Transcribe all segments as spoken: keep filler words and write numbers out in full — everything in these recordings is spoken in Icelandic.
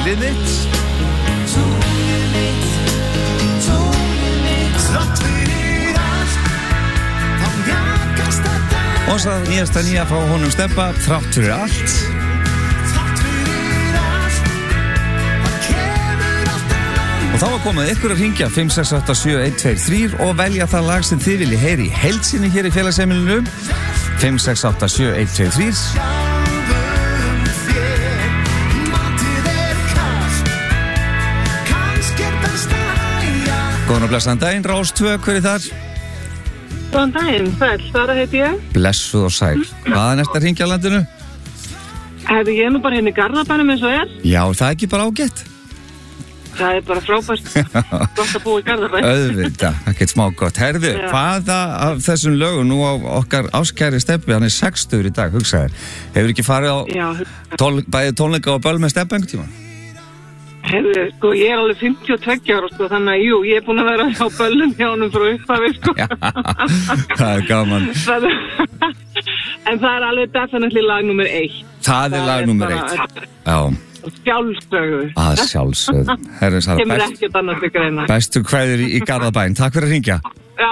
tunglið mitt. Tunglið mitt, tunglið mitt. Þrátt fyrir allt, þá jakast þetta. Og svo nýjasta nýja frá honum Stebba, þrátt fyrir allt. Þrátt fyrir allt, það kemur alltaf mann. Og þá var komið ykkur að hringja fimm sex átta sjö eitt tvö þrjú og velja það lag sem þið viljið heyri í heild sinni hér í félagsheimilinu. fimm sex átta sjö eitt tvö þrjú. Góðan og blessaðan daginn, Rás tvö, hver er þar? Góðan daginn, sæl, Sara heiti ég. Blessuð og sæl. Hvaðan ertu að hringja á landinu? Hefði ég nú bara hérna í Garðabænum eins og er. Já, það er ekki bara ágætt. Það er bara frábært. Gott að búa í Garðabæn. Auðvitað, ekkert smá gott. Herðu, Já. hvaða af þessum lögum nú á okkar áskæri Stebbi, hann er sextugur í dag, hugsaðir. Hefur ekki farið á Já, tól, bæði tónleika og böll með Stebbi einhvern tímann? hefði, sko, ég er alveg fimmtíu og tveggja ára, sko, þannig að jú, ég er búin að vera á böllum hjá honum frá upphafi, sko. Já, það er gaman. Það er, en það er alveg definitely lag nummer eitt. Það er lag nummer eitt. Já. Sjálfsögðu. Að sjálfsögðu. Herru, Sara, Kemur best, ekkert annars til greina. bestu kveður í, í Garðabæn. Takk fyrir að hringja. Já.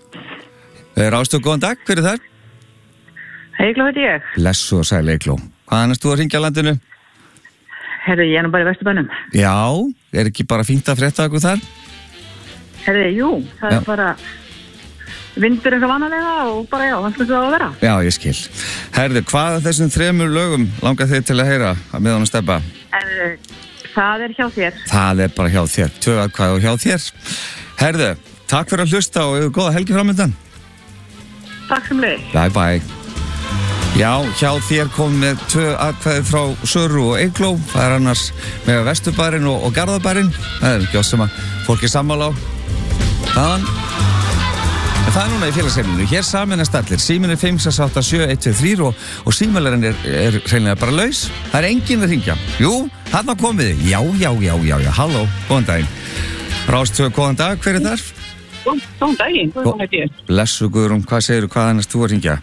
Rástu, góðan dag, hver er þar? Eygló heiti ég. Blessu og sæl, Eygló. Hvaðan erst þú að hringja á landinu? Herðu, ég er nú bara í Vesturbænum. Já, er ekki bara fínt að frétta okkur þar? Herðu, jú, það Já. er bara vindur eins og vanalega og bara já, það skulle það að vera. Já, ég skil. Herðu, hvað af þessum þremur lögum langar þið til að heyra með honum Stebba? Herðu, það er hjá þér. Það er bara hjá þér, tvö atkvæði og hjá þér. Herðu, takk fyrir að hlusta og hefur góða helgi framöndan. Takk sem leið. Bye bye. Já, hjá þér kom með tvö atkvæði frá Söru og Eygló. Það er annars með Vesturbærin og, og Garðabærin. Það er ekki oss sem að fólk er sammála á. Þaðan. En það er núna í félagsheimilinu. Hér sameinast allir. Síminn er fimm sex átta sjö eitt tvö þrjú og, og símalarinn er, er hreinlega bara laus. Það er enginn að hringja. Jú, þarna komið þið. Já, já, já, já, já. Halló, góðan daginn. Rás tvö, góðan dag. Hver er þar? Góðan daginn, Guðrún heiti ég. Blessu Guðrún, hvað segirðu, hvað annars þú að hringja?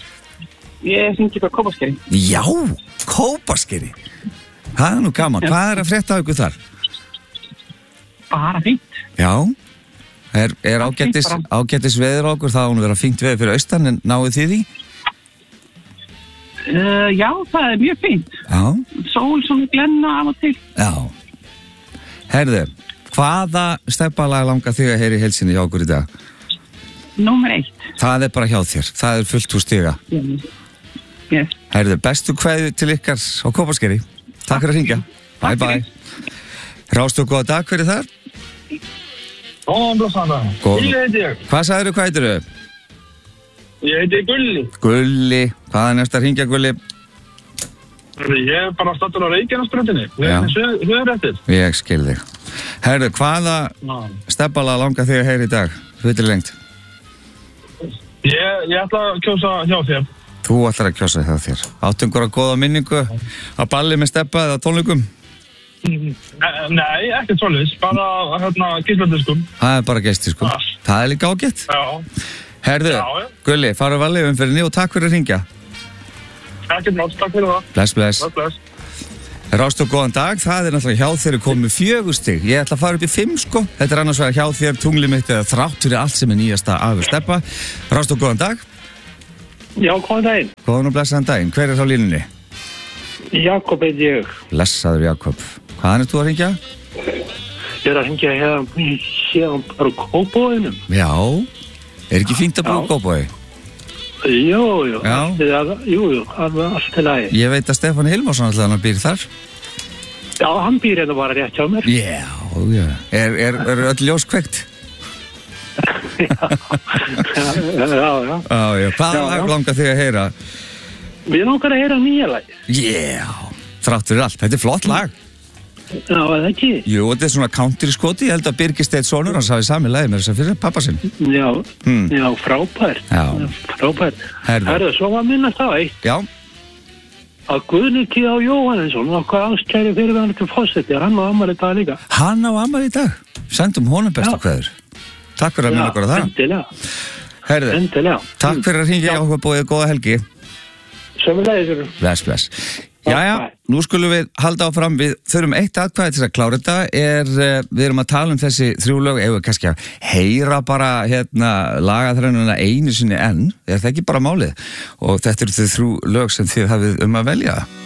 Ég hringi frá Kópaskeri. Já, Kópaskeri. Það er nú gaman. Hvað er að frétta af ykkur þar? Bara fínt. Já, er, er ágættis, bara. ágættis veður á okkur, það á hún að vera fínt veður fyrir austan, en náðu þið því? Uh, já, það er mjög fínt. Já, Sól svona glenna af og til. já. Herðu, hvaða Stebbalag langar þig að heyra í heilsinni hjá okkur í dag? Númer eitt. Það er bara hjá þér, það er fullt úr stiga. Yes. Herðu, bestu kveðu til ykkar á Kópaskeri. Takk fyrir að hringja. Bye bye. Rástu, góða dag, hver er þar? Góðan blessaðan. Góðan. Gulli heiti ég. Hvað sagðirðu, hvað heitirðu? Ég heiti Gulli. Gulli, hvaðan ertu að hringja, Gulli? Ég er bara stattur á Reykjanesbrautinni. Við Já. erum söðurættir. Ég skil þig. Herðu, hvaða Stebbalag langar þig að heyra í dag? Fyrir lengt. Ég, ég ætla að kjósa hjá þér. Þú ætlar að kjósa það þér. Áttu einhverja góða minningu að balli með Stebba eða tónleikum? Ne- Nei, ekkert svolítið. Bara hérna gísladiskum. Það er bara gestir, sko. Ah. Það er líka ágætt. Já. Herðu, Já, já. Gulli, faru valið umferðinni og takk fyrir að hringja. Ekkert nátt, takk fyrir það. Bless, bless. Bless, bless. Rástu, góðan dag. Það er náttúrulega hjá þér komið fjögur stig. Ég ætla að fara upp í fimm, sko. Þetta er annars vegar hjá þér, tunglið mitt eða þrátt fyrir allt sem er nýjasta af Stebba. Rástu, góðan dag. Já, góðan daginn. Góðan og blessaðan daginn. Hver er á línunni? Jakob heiti ég. Blessaður Jakob. Hvaðan ert þú að hringja? Ég er að hringja hérna, hérna bara á Kópavoginum. Já. Er ekki fínt að búa Já. á Kópavogi? Jú, jú. Já. Allt er- Jú, jú, alveg allt til lagi. Ég veit að Stefán Hilmarsson alltaf hann býr þar. Já, hann býr hérna bara rétt hjá mér. Já, já. Er, er, er öll ljós kveikt? Já, já, já. Já, já. Hvaða Já, lag já. langar þig að heyra? Við langar að heyra nýja lagi. Já. Þrátt fyrir allt. Þetta er flott lag. Já, eða ekki? Jú, þetta er svona country skoti. Ég held að Birgir Steinn sonur hans hafi sami lagi með þess að fyrir pappa sinn. Já, Hmm. já, frábær. Já. Frábær. Herðu. Herðu, svo var minnast á eitt. Já. Að Guðni T. H. Jóhannesson, okkar áskæri fyrirverandi til fósetti, hann á afmæli í dag líka. Hann á afmæli í dag. Sendum honum bestu Já. kveður. Takk fyrir að minna okkur á það. endilega, Herðu, endilega. takk fyrir að hringja á okkur búið góða helgi. Sömulegis. Bless, bless. Jæja, nú skulum við halda áfram, við þurfum eitt atkvæði til að klára þetta, er, við erum að tala um þessi þrjú lög, ef við kannski að heyra bara hérna lagaþrennuna einu sinni enn, er það ekki bara málið? Og þetta eru þau þrjú lög sem þið hafið um að velja.